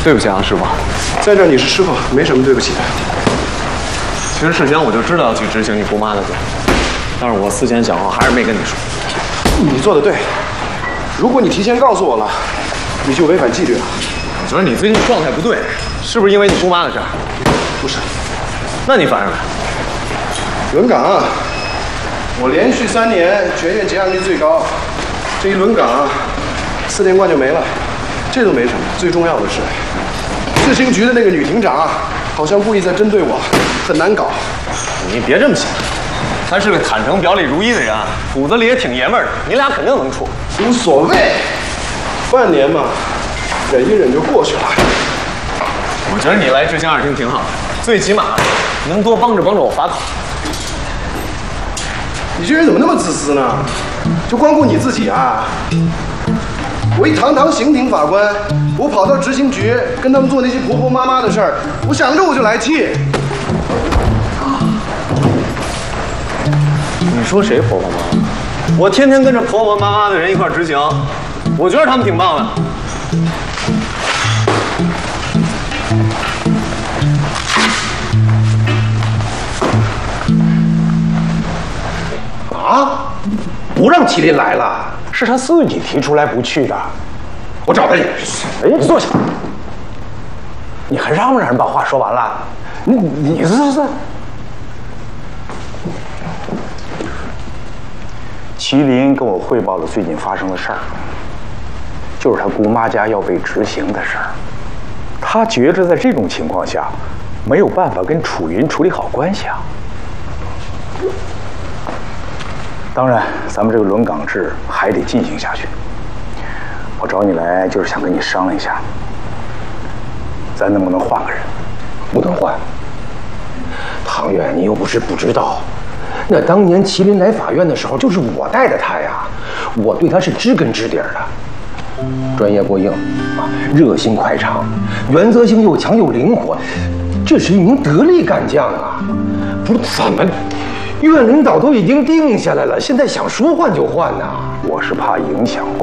对不起啊，师傅。 在这儿你是师傅，没什么对不起的。 其实事先我就知道要去执行你姑妈的罪，但是我思前想后还是没跟你说。 你做的对，如果你提前告诉我了，你就违反纪律了。 我觉得你最近状态不对，是不是因为你姑妈的事儿？ 不是。 那你烦什么？ 轮岗啊，我连续3年全院结案率最高，这一轮岗4连冠就没了，这都没什么。最重要的是，执行局的那个女庭长好像故意在针对我，很难搞。 你别这么想，他是个坦诚表里如一的人，骨子里也挺爷们儿的，你俩肯定能处。 无所谓，半年嘛，忍一忍就过去了。 我觉得你来执行2厅挺好的，最起码能多帮着我法考。 你这人怎么那么自私呢？就光顾你自己啊！我一堂堂刑庭法官，我跑到执行局跟他们做那些婆婆妈妈的事儿，我想着我就来气。 你说谁婆婆妈妈？我天天跟着婆婆妈妈的人一块儿执行，我觉得他们挺棒的。 啊！不让麒麟来了，是他自己提出来不去的。我找他去。哎，你坐下。你还让不让人把话说完了？你这。麒麟跟我汇报了最近发生的事儿，就是他姑妈家要被执行的事儿。他觉着在这种情况下，没有办法跟楚云处理好关系啊。当然，咱们这个轮岗制还得进行下去。我找你来就是想跟你商量一下，咱能不能换个人？ 不能换。唐远，你又不是不知道，那当年麒麟来法院的时候，就是我带的他呀，我对他是知根知底的。专业过硬啊，热心快肠，原则性又强又灵活，这是一名得力干将啊！不是怎么？院领导都已经定下来了，现在想说换就换呐！ 我是怕影响